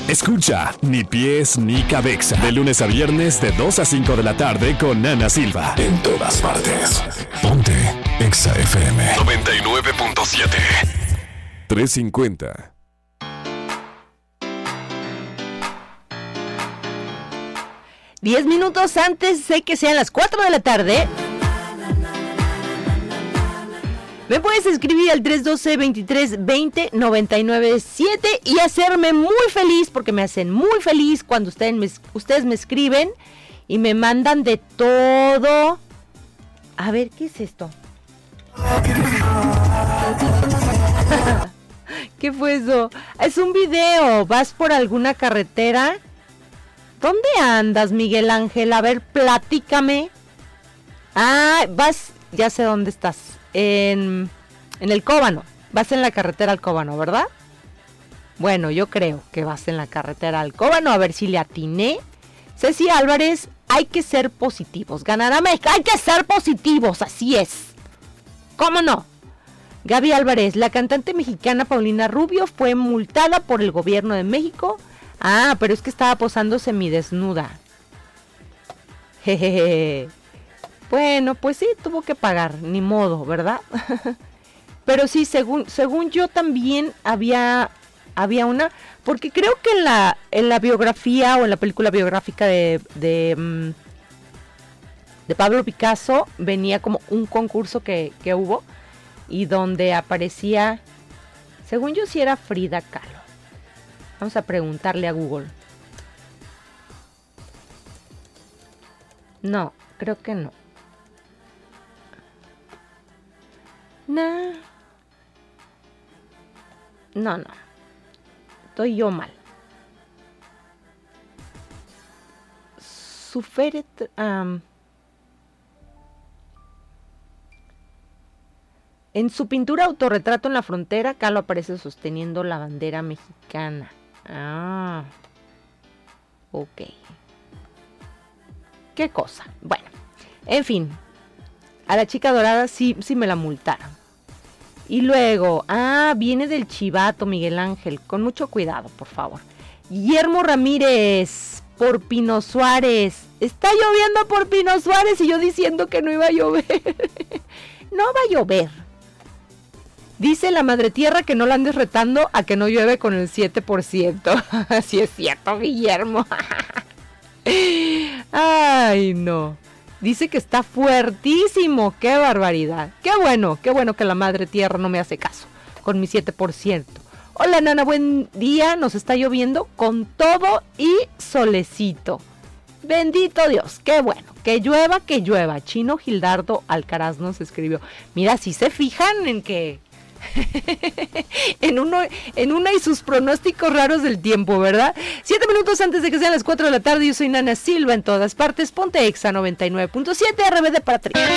Escucha Ni Pies Ni Cabeza de lunes a viernes de 2 a 5 de la tarde con Ana Silva. En todas partes. Ponte Exa FM 99.7 350. Diez minutos antes de que sean las 4 de la tarde. Me puedes escribir al 312-23-20-997 y hacerme muy feliz, porque me hacen muy feliz cuando ustedes me escriben y me mandan de todo. A ver, ¿qué es esto? ¿Qué fue eso? Es un video. ¿Vas por alguna carretera? ¿Dónde andas, Miguel Ángel? A ver, platícame. Ah, vas, ya sé dónde estás. En el Cóbano. Vas en la carretera al Cóbano, ¿verdad? Bueno, yo creo que vas en la carretera al Cóbano. A ver si le atiné. Ceci Álvarez, hay que ser positivos. Ganará México. Hay que ser positivos, así es. ¿Cómo no? Gaby Álvarez, la cantante mexicana Paulina Rubio fue multada por el gobierno de México. Ah, pero es que estaba posando semidesnuda. Jejeje. Bueno, pues sí, tuvo que pagar, ni modo, ¿verdad? Pero sí, según yo también había una, porque creo que en la biografía o en la película biográfica de Pablo Picasso venía como un concurso que hubo y donde aparecía, según yo sí era Frida Kahlo. Vamos a preguntarle a Google. No, creo que no. No. Estoy yo mal. Suferet. En su pintura Autorretrato en la Frontera, Kahlo aparece sosteniendo la bandera mexicana. Ah. Ok. ¿Qué cosa? Bueno, en fin. A la chica dorada sí me la multaron. Y luego, viene del Chivato, Miguel Ángel. Con mucho cuidado, por favor. Guillermo Ramírez, por Pino Suárez. Está lloviendo por Pino Suárez y yo diciendo que no iba a llover. No va a llover. Dice la Madre Tierra que no la andes retando a que no llueve con el 7%. Así es cierto, Guillermo. Ay, no. Dice que está fuertísimo. ¡Qué barbaridad! ¡Qué bueno que la Madre Tierra no me hace caso! Con mi 7%. Hola, Nana, buen día. Nos está lloviendo con todo y solecito. Bendito Dios. ¡Qué bueno! Que llueva, que llueva. Chino Gildardo Alcaraz nos escribió. Mira, si se fijan en que... en una y sus pronósticos raros del tiempo, ¿verdad? 7 minutos antes de que sean las 4 de la tarde. Yo soy Nana Silva en todas partes. Ponte Exa 99.7 RBD para 3.